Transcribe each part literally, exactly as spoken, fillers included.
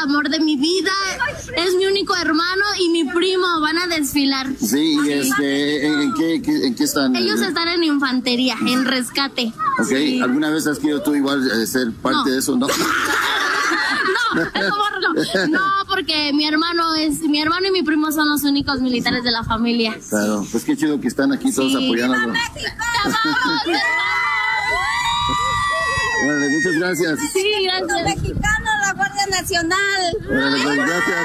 amor de mi vida, es mi único hermano y mi primo, van a desfilar. Sí, y este, ¿en, en, qué, qué, ¿en qué están? Ellos están en infantería, en rescate. Ok, sí. ¿Alguna vez has querido tú igual eh, ser parte no. de eso? No. No, eso bórralo. No, porque mi hermano es, mi hermano y mi primo son los únicos militares de la familia. Claro, pues qué chido que están aquí todos sí. apoyándonos. Bueno, muchas gracias. Sí, gracias. Los mexicanos, la Guardia Nacional. Bueno, pues, gracias.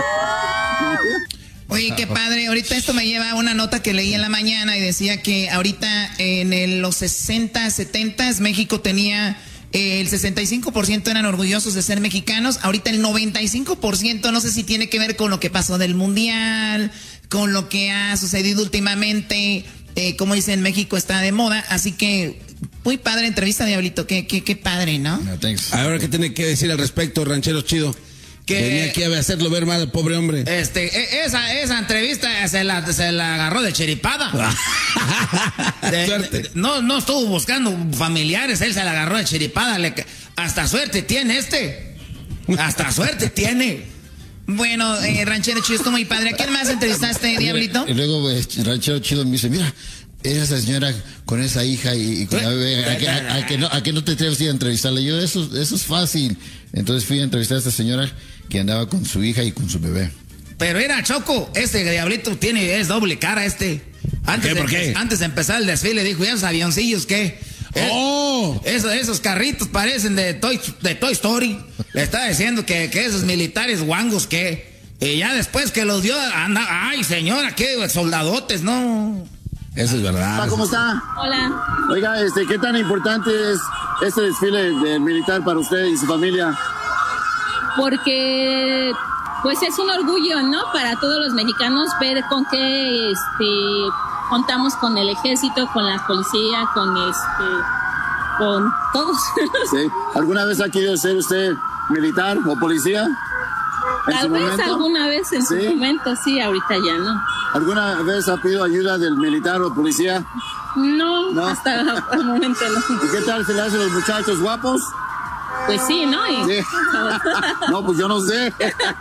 Oye, qué padre. Ahorita esto me lleva a una nota que leí en la mañana y decía que ahorita en el, los sesenta, setenta México tenía eh, el sesenta y cinco por ciento eran orgullosos de ser mexicanos. Ahorita el noventa y cinco por ciento, no sé si tiene que ver con lo que pasó del Mundial, con lo que ha sucedido últimamente. Eh, como dicen, México está de moda, así que muy padre entrevista, Diablito, qué, qué, qué padre, ¿no? No, thanks. Ahora, ¿qué tiene que decir al respecto, ranchero chido? Que venía aquí a hacerlo ver mal al pobre hombre. Este, esa, esa entrevista se la, se la agarró de chiripada. de, Suerte. De, no, no estuvo buscando familiares, él se la agarró de chiripada. Le, hasta suerte tiene este. Hasta suerte tiene. Bueno, eh, ranchero chido, estuvo muy padre. ¿A quién más entrevistaste, Diablito? Y luego, eh, ranchero chido me dice, mira, esa señora con esa hija y, y con la bebé, ¿a que, a, a que no, a que no te atreves a ir a entrevistarla? Yo, eso, eso es fácil. Entonces fui a entrevistar a esta señora que andaba con su hija y con su bebé. Pero era Choco, este Diablito tiene, es doble cara este. Antes, ¿Qué, por de, qué? antes de empezar el desfile dijo, ¿y esos avioncillos qué? ¡Oh! Esos, esos carritos parecen de Toy, de Toy Story. Le estaba diciendo que, que esos militares guangos que... Y ya después que los dio, anda, ay señora, qué soldadotes, ¿no? Eso es verdad. ¿Cómo está? Hola. Oiga, este, ¿qué tan importante es este desfile del militar para usted y su familia? Porque pues es un orgullo, ¿no? Para todos los mexicanos ver con qué este contamos con el ejército, con la policía, con este con todos. Sí. ¿Alguna vez ha querido ser usted militar o policía? Tal vez momento? alguna vez en ¿Sí? su momento, sí, ahorita ya no. ¿Alguna vez ha pedido ayuda del militar o policía? No, no. hasta el momento no. ¿Y qué tal se le hacen los muchachos guapos? Pues sí, ¿no? Y... Sí. No, pues yo no sé.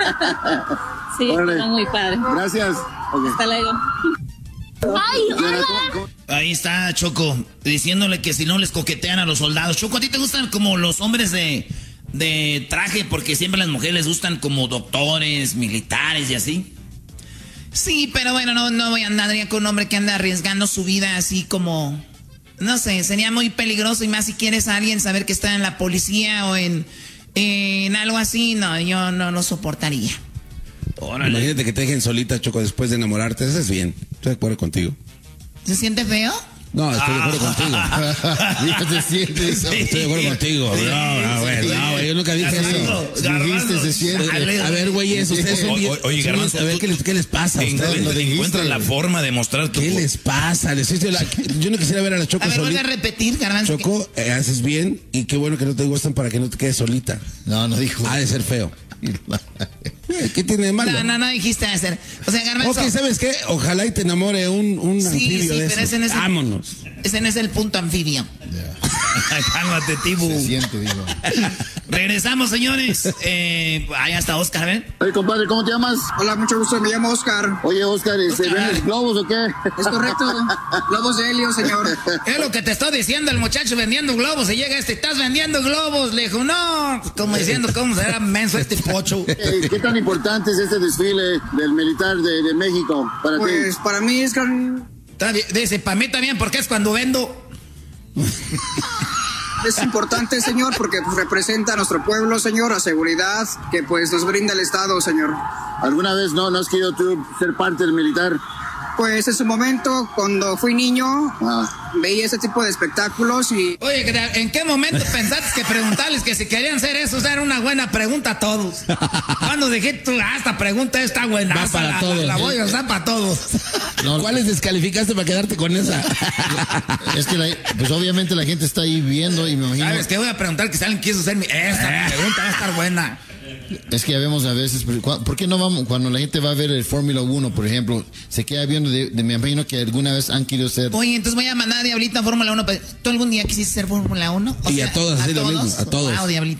Sí, está muy padre. Gracias. Okay. Hasta luego. ¡Ay, hola! Ahí está Choco, diciéndole que si no les coquetean a los soldados. Choco, ¿a ti te gustan como los hombres de, de traje? Porque siempre a las mujeres les gustan como doctores, militares y así. Sí, pero bueno, no, no voy a andar con un hombre que anda arriesgando su vida así como... No sé, sería muy peligroso y más si quieres a alguien saber que está en la policía o en, en algo así. No, yo no lo soportaría. Órale. Imagínate que te dejen solita, Choco, después de enamorarte. Eso es bien. Estoy de acuerdo contigo. ¿Se siente feo? No, estoy de acuerdo contigo. Se siente eso. Sí. Estoy de acuerdo contigo. Sí. No, no, güey, no, güey, yo nunca dije Garbanzo, eso. Garbanzo. Dijiste, se siente. A ver, güeyes, ustedes son bien... Oye, Garbanzo, a ver, ¿qué les, qué les pasa a ustedes? Encuentran, encuentran la forma de mostrar tu... ¿Qué les pasa? Les hice la... Yo no quisiera ver a la Choco a ver, solita. A ver, repetir, Garbanzo. Choco, eh, haces bien y qué bueno que no te gustan para que no te quedes solita. No, no dijo. Ha de ser feo. ¿Qué tiene de malo? No, no, no dijiste hacer. O sea, Garbanzo... Ok, ¿sabes qué? Ojalá y te enamore un, un sí, anfibio sí, de pero esos. ese no es el, Vámonos. Ese no es el punto anfibio. Yeah. Cálmate, Tibu. Se siente, digo. Regresamos, señores. Eh, ahí está Oscar, ¿ven? Oye, compadre, ¿cómo te llamas? Hola, mucho gusto, me llamo Oscar. Oye, Oscar, ¿se vendes globos o qué? Es correcto, globos de helio, señor. Es lo que te estoy diciendo, el muchacho vendiendo globos. Y llega este, ¿estás vendiendo globos? Le dijo, no, como diciendo, ¿cómo será menso este pocho? Hey, ¿qué tan importante es este desfile del militar de, de México para pues, ti? Pues para mí es... Dice, para mí también, porque es cuando vendo. Es importante, señor, porque pues, representa a nuestro pueblo, señor, a seguridad que pues nos brinda el Estado, señor. ¿Alguna vez no, no has querido tú ser parte del militar? Pues en su momento, cuando fui niño, ah. veía ese tipo de espectáculos y... Oye, ¿en qué momento pensaste que preguntarles que si querían hacer eso era una buena pregunta a todos? Cuando dijiste tú, ah, esta pregunta está buena, va para la, todos. La, la voy a usar para todos. No, ¿cuáles descalificaste para quedarte con esa? Es que, la, pues obviamente la gente está ahí viendo y me imagino... ¿Sabes qué? Voy a preguntar que si alguien quiso hacer mi... Esta pregunta va a estar buena. Es que ya vemos a veces, ¿por qué no vamos? Cuando la gente va a ver el Fórmula uno, por ejemplo, se queda viendo, de, de, me imagino que alguna vez han querido ser... Oye, entonces voy a mandar a Diablito a Fórmula uno. ¿Tú algún día quisiste ser Fórmula uno? Y sea, a todos, así lo mismo, a todos. Wow, Diablito.